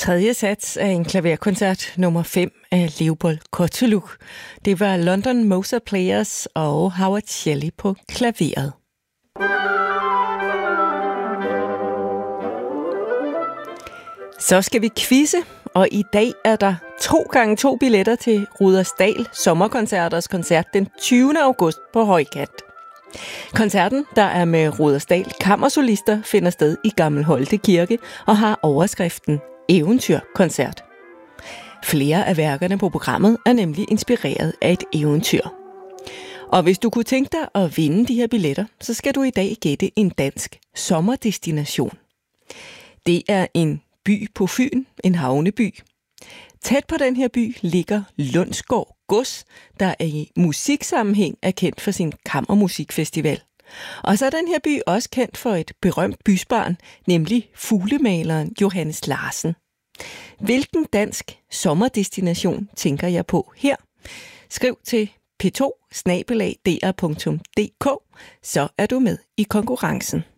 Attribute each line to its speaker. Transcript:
Speaker 1: Tredje sats af en klaverkoncert nummer 5 af Leopold Kozeluk. Det var London Moser Players og Howard Shelley på klaveret. Så skal vi quizze, og i dag er der 2x2 billetter til Rudersdal Sommerkoncerters koncert den 20. august på Højkant. Koncerten, der er med Rudersdal Kammersolister, finder sted i Gammel Holte Kirke og har overskriften Eventyrkoncert. Flere af værkerne på programmet er nemlig inspireret af et eventyr. Og hvis du kunne tænke dig at vinde de her billetter, så skal du i dag gætte en dansk sommerdestination. Det er en by på Fyn, en havneby. Tæt på den her by ligger Lundsgård Gods, der i musiksammenhæng er kendt for sin kammermusikfestival. Og så er den her by også kendt for et berømt bysbarn, nemlig fuglemaleren Johannes Larsen. Hvilken dansk sommerdestination tænker jeg på her? Skriv til p2@dr.dk, så er du med i konkurrencen.